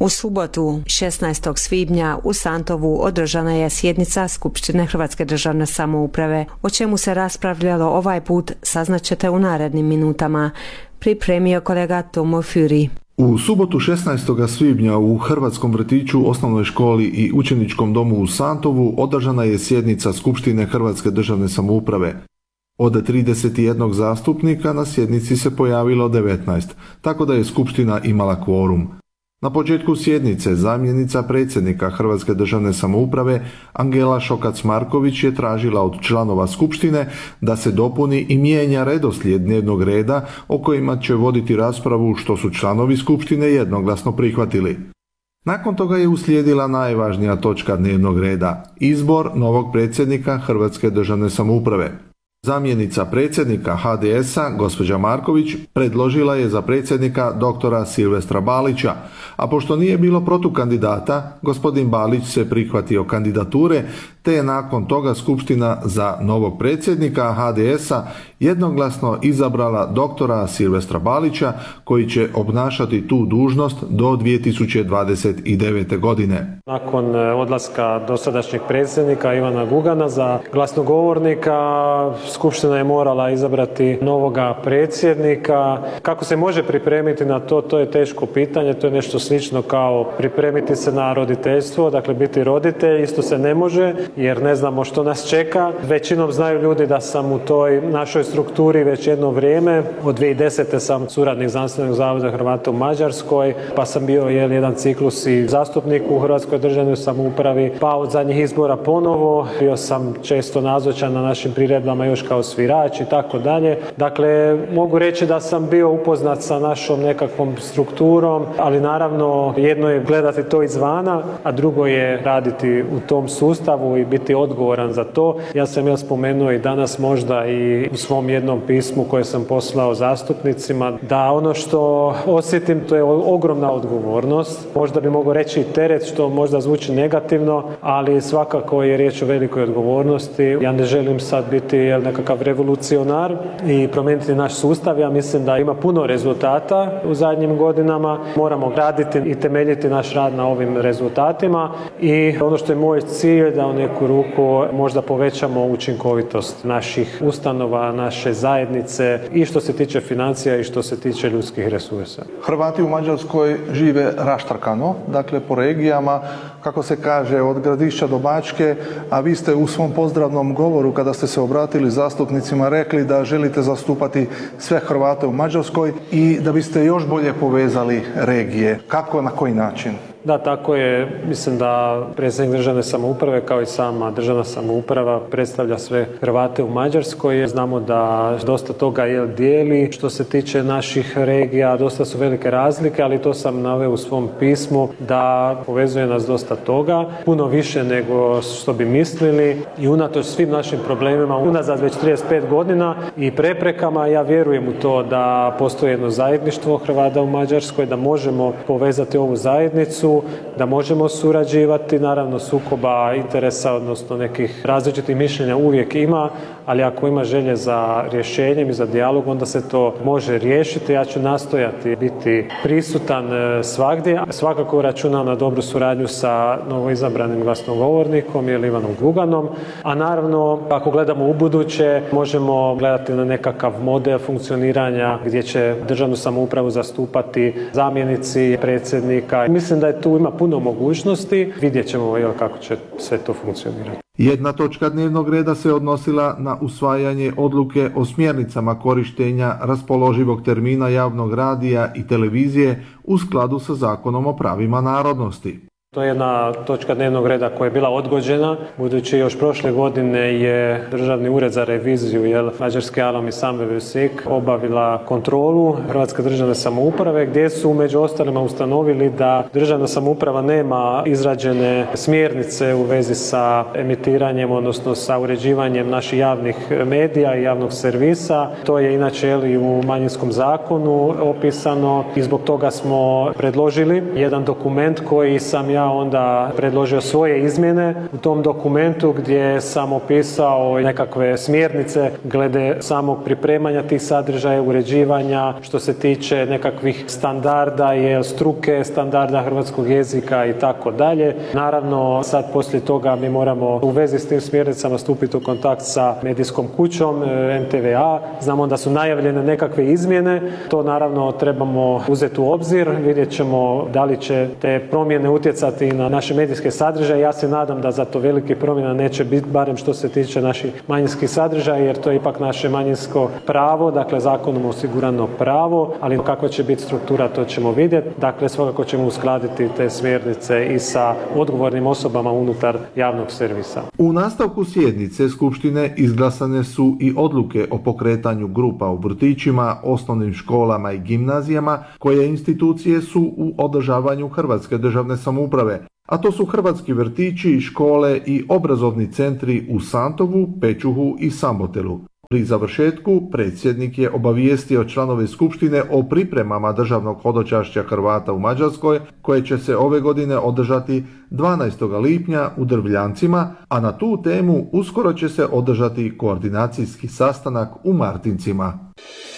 U subotu 16. svibnja u Santovu održana je sjednica Skupštine Hrvatske državne samouprave. O čemu se raspravljalo ovaj put saznaćete u narednim minutama. Pripremio kolega Tomo Füri. U subotu 16. svibnja u Hrvatskom vrtiću, osnovnoj školi i učeničkom domu u Santovu održana je sjednica Skupštine Hrvatske državne samouprave. Od 31 zastupnika na sjednici se pojavilo 19, tako da je Skupština imala kvorum. Na početku sjednice zamjenica predsjednika Hrvatske državne samouprave Angela Šokac-Marković je tražila od članova Skupštine da se dopuni i mijenja redoslijed dnevnog reda o kojima će voditi raspravu, što su članovi Skupštine jednoglasno prihvatili. Nakon toga je uslijedila najvažnija točka dnevnog reda – izbor novog predsjednika Hrvatske državne samouprave. Zamjenica predsjednika HDS-a, gospođa Marković, predložila je za predsjednika doktora Silvestra Balića, a pošto nije bilo protukandidata, gospodin Balić se prihvatio kandidature, te je nakon toga Skupština za novog predsjednika HDS-a jednoglasno izabrala doktora Silvestra Balića, koji će obnašati tu dužnost do 2029. godine. Nakon odlaska dosadašnjeg predsjednika Ivana Gugana za glasnogovornika, Skupština je morala izabrati novoga predsjednika. Kako se može pripremiti na to, to je teško pitanje, to je nešto slično kao pripremiti se na roditeljstvo, dakle biti roditelj, isto se ne može jer ne znamo što nas čeka. Većinom znaju ljudi da sam u toj našoj strukturi već jedno vrijeme. Od 2010. sam suradnik Znanstvenog zavoda Hrvata u Mađarskoj, pa sam bio jedan ciklus i zastupnik u Hrvatskoj državnoj samoupravi, pa od zadnjih izbora ponovo. Bio sam često nazočan na našim priredbama još kao svirač i tako dalje. Dakle, mogu reći da sam bio upoznat sa našom nekakvom strukturom, ali naravno jedno je gledati to izvana, a drugo je raditi u tom sustavu i biti odgovoran za to. Ja sam spomenuo i danas možda i u svom jednom pismu koje sam poslao zastupnicima, da ono što osjetim to je ogromna odgovornost. Možda bi mogao reći i teret, što možda zvuči negativno, ali svakako je riječ o velikoj odgovornosti. Ja ne želim sad biti nekakav revolucionar i promijeniti naš sustav. Ja mislim da ima puno rezultata u zadnjim godinama. Moramo raditi i temeljiti naš rad na ovim rezultatima i ono što je moj cilj da u neku ruku možda povećamo učinkovitost naših ustanova, naše zajednice i što se tiče financija i što se tiče ljudskih resursa. Hrvati u Mađarskoj žive raštrkano, dakle po regijama, kako se kaže, od Gradišća do Bačke, a vi ste u svom pozdravnom govoru kada ste se obratili zastupnicima rekli da želite zastupati sve Hrvate u Mađarskoj i da biste još bolje povezali regije. Kako, na koji način? Da, tako je. Mislim da predsjednik državne samouprave kao i sama državna samouprava predstavlja sve Hrvate u Mađarskoj. Znamo da dosta toga dijeli. Što se tiče naših regija, dosta su velike razlike, ali to sam naveo u svom pismu da povezuje nas dosta toga. Puno više nego što bi mislili i unatoč svim našim problemima unazad već 35 godina i preprekama, ja vjerujem u to da postoji jedno zajedništvo Hrvata u Mađarskoj, da možemo povezati ovu zajednicu, da možemo surađivati, naravno sukoba interesa, odnosno nekih različitih mišljenja uvijek ima, ali ako ima želje za rješenjem i za dijalog, onda se to može riješiti. Ja ću nastojati biti prisutan svagdje. Svakako računam na dobru suradnju sa novoizabranim glasnogovornikom ili Ivanom Guganom, a naravno ako gledamo u buduće, možemo gledati na nekakav model funkcioniranja gdje će državnu samoupravu zastupati zamjenici predsjednika. Mislim da je tu ima puno mogućnosti. Vidjet ćemo kako će sve to funkcionirati. Jedna točka dnevnog reda se odnosila na usvajanje odluke o smjernicama korištenja raspoloživog termina javnog radija i televizije u skladu sa Zakonom o pravima narodnosti. To je jedna točka dnevnog reda koja je bila odgođena, budući još prošle godine je Državni ured za reviziju Mađarske Állam i Számvevőszék obavila kontrolu Hrvatske državne samouprave, gdje su među ostalima ustanovili da državna samouprava nema izrađene smjernice u vezi sa emitiranjem, odnosno sa uređivanjem naših javnih medija i javnog servisa. To je inače i u manjinskom zakonu opisano i zbog toga smo predložili jedan dokument koji sam ja ja onda predložio svoje izmjene u tom dokumentu gdje sam opisao nekakve smjernice glede samog pripremanja tih sadržaja, uređivanja što se tiče nekakvih standarda, struke, standarda hrvatskog jezika i tako dalje. Naravno, sad poslije toga mi moramo u vezi s tim smjernicama stupiti u kontakt sa medijskom kućom MTVA. Znamo da su najavljene nekakve izmjene. To naravno trebamo uzeti u obzir. Vidjet ćemo da li će te promjene utjecati na naše medijske sadržaje. Ja se nadam da za to velikih promjena neće biti, barem što se tiče naših manjinskih sadržaja, jer to je ipak naše manjinsko pravo, dakle zakonom osigurano pravo, ali kakva će biti struktura, to ćemo vidjeti. Dakle, svakako ćemo uskladiti te smjernice i sa odgovornim osobama unutar javnog servisa. U nastavku sjednice Skupštine izglasane su i odluke o pokretanju grupa u vrtićima, osnovnim školama i gimnazijama, koje institucije su u održavanju Hrvatske državne samouprave, a to su hrvatski vrtići, škole i obrazovni centri u Santovu, Pečuhu i Samotelu. Pri završetku predsjednik je obavijestio članove Skupštine o pripremama državnog hodočašća Hrvata u Mađarskoj, koje će se ove godine održati 12. lipnja u Drvljancima, a na tu temu uskoro će se održati koordinacijski sastanak u Martincima.